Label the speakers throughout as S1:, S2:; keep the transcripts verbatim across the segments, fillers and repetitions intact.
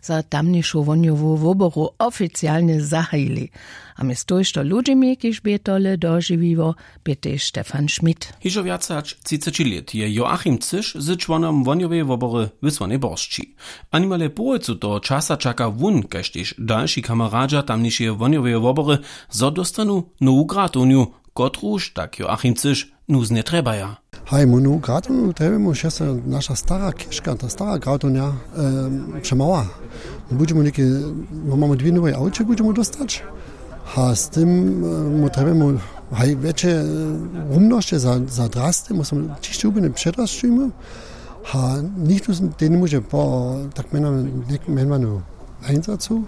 S1: za tamniejszą woniową woboru oficjalnie zahajili. A my stojšto ludźmi, kiż by tole dożywiło, by też Stefan Schmidt.
S2: Hižo viac ač třicet let je Joachim Cyš z členom woniowej wobory Wysłanej Boršči. Animale połojcu to czasa czeka wun, kaž też dalsi kameradža tamniejszej woniowej wobory zo dostanu nowu gratuniu, kotruž tak Joachim Cyš nuz ne trebaja.
S3: Hej, mu nowu gratuniu trebamo, še se nasza stara kiška, ta stara gratunia e, przemała. Budemo neke, mamy dwie nowe aucie, budemo dostać. A z tym mu trebamo hej, większe rumności za, za drasty, musimy czyścić ubiny przedrastujemy. A nikt nie może po tak mianowanym einsacu,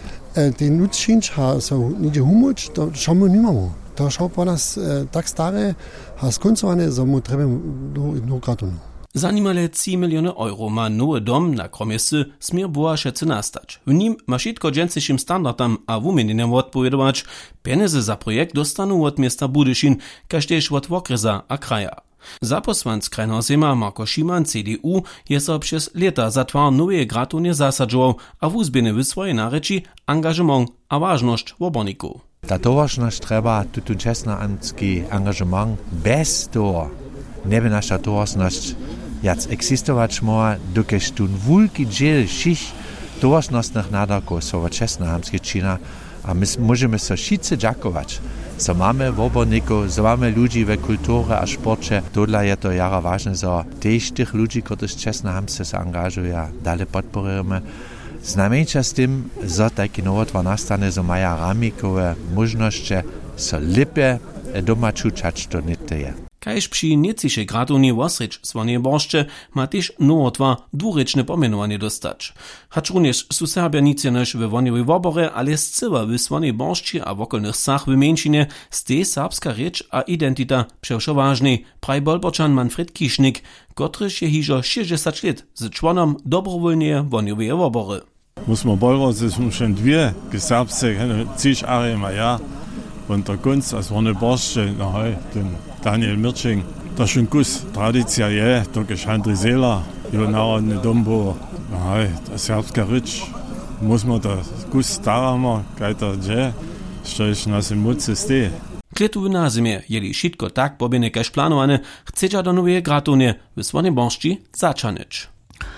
S3: ten nuczyć, a so nie humać, to szamy nie mamy. To szał po nas tak stare, a skoncowane, że mu trebamo nowu gratuniu.
S2: Za nimale trzy miliony euro ma nowy dom na kromjesy smir była szece nastać. W nim ma wszystko dżęcyszym standardam a wumieniem odpowiadać. Pieniądze za projekt dostaną od miasta Budyszin, kaž też od okresa a kraja. Zaposłanc krajnego sejma Marko Šiman C D U je so przez lata za twar nowe gratunie zasadzował, a wuzbieny w swojej nareči angażement a ważność oborników.
S4: Ta towarzność trzeba tutun czesnoanski angażement bez toho. Nie by nasza towarzność jac existować może, dokeż tun wulki dziel všich towarznostnych nadarków so czesnohamskich czyna, a my możemy so wszyscy dziakować. So mamy oborników, so mamy ludzi we kulturze a sporcie. Todla je to jara ważne, so też tych ludzi, którzy czesnohamscy się angażują, dalej podporujemy. Znamieńcza z tym, że taki nowotwór nastanie, so mają ramikowe możliwości, so lepiej doma czuć, to nie to je.
S2: Kaž przy nieciszej gratunie Wosricz Słanej Boršče ma też nowotwór dwuryczne pomenowanie dostać. Hacz również su Serbia nicjenoś we woniowej woborze, ale z cyła w Słanej Boršči a w okolnych sach w mieńčinie stej serbska rzecz a identita przewszo ważnej, praj Bolbočan Manfred Kišnik, kotryż je hižo šezdziesiąt lat z członom dobrowolnej woniowej wobory.
S5: Musimy bolwać, że są schon dwie geserbsce, zig Jahre ma ja, und der Kunst als Słanej Boršče, no hej, ten Daniel Mirčing, to schon kus tradicja je, to je Andrej Zela, jo narodny dombo, hej, ta serbska rzecz, musimy to kus staramo, kaj to je, što nas emocije steje.
S2: Kletu na zimie, jeli šitko tak pobjene kaž planowane, chceča do nowe gratunie w Słanej Boršči začanič.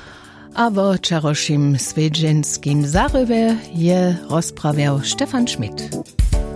S1: A o czarošim svedženskim zarywie je rozprawiał Stefan Schmidt.